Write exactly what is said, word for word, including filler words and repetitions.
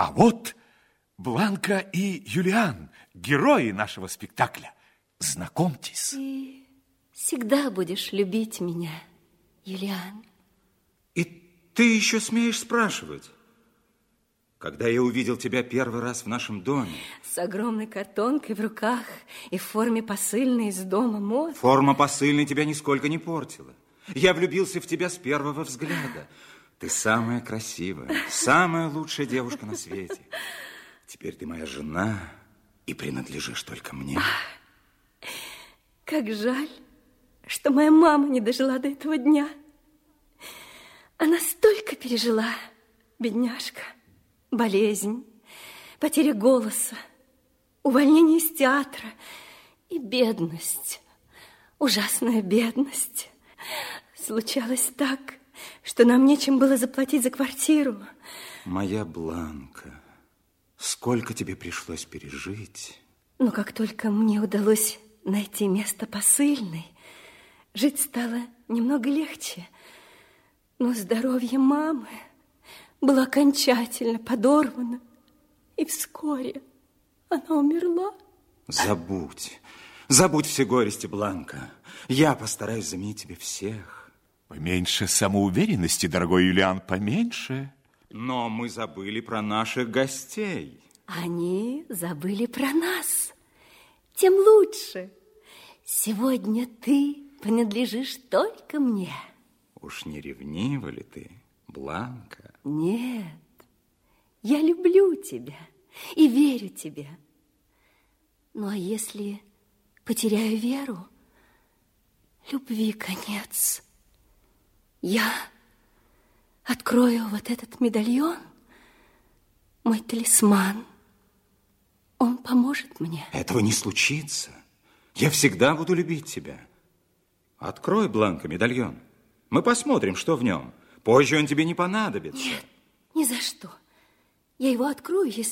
А вот Бланка и Юлиан, герои нашего спектакля. Знакомьтесь. Ты всегда будешь любить меня, Юлиан. И ты еще смеешь спрашивать? Когда я увидел тебя первый раз в нашем доме... С огромной картонкой в руках и в форме посыльной из дома мод. Форма посыльной тебя нисколько не портила. Я влюбился в тебя с первого взгляда. Ты самая красивая, самая лучшая девушка на свете. Теперь ты моя жена и принадлежишь только мне. Как жаль, что моя мама не дожила до этого дня. Она столько пережила, бедняжка. Болезнь, потеря голоса, увольнение из театра и бедность, ужасная бедность. Случалось так, что нам нечем было заплатить за квартиру. Моя Бланка, сколько тебе пришлось пережить. Но как только мне удалось найти место посыльной, жить стало немного легче. Но здоровье мамы было окончательно подорвано, и вскоре она умерла. Забудь, забудь все горести, Бланка. Я постараюсь заменить тебе всех. Поменьше самоуверенности, дорогой Юлиан, поменьше. Но мы забыли про наших гостей. Они забыли про нас. Тем лучше. Сегодня ты принадлежишь только мне. Уж не ревнива ли ты, Бланка? Нет, я люблю тебя и верю тебе. Ну, а если потеряю веру, любви конец. Я открою вот этот медальон, мой талисман. Он поможет мне. Этого не случится. Я всегда буду любить тебя. Открой, Бланка, медальон. Мы посмотрим, что в нем. Позже он тебе не понадобится. Нет, ни за что. Я его открою, если